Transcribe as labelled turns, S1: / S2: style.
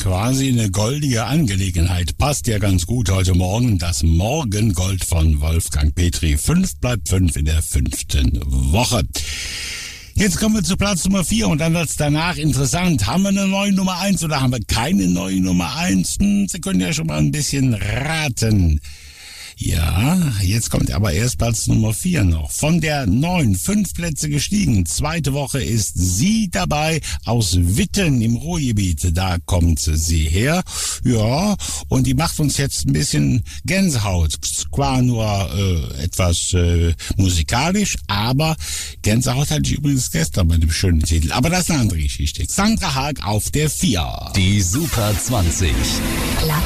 S1: quasi eine goldige Angelegenheit. Passt ja ganz gut heute Morgen. Das Morgengold von Wolfgang Petri. 5 bleibt 5 in der 5. Woche. Jetzt kommen wir zu Platz Nummer 4 und dann wird's danach interessant. Haben wir eine neue Nummer 1 oder haben wir keine neue Nummer 1? Sie können ja schon mal ein bisschen raten. Ja, jetzt kommt aber erst Platz Nummer 4 noch. Von der 9, 5 Plätze gestiegen. Zweite Woche ist sie dabei aus Witten im Ruhrgebiet. Da kommt sie her. Ja, und die macht uns jetzt ein bisschen Gänsehaut. Zwar nur etwas musikalisch, aber Gänsehaut hatte ich übrigens gestern bei dem schönen Titel. Aber das ist eine andere Geschichte. Sandra Haag auf der 4.
S2: Die Super 20.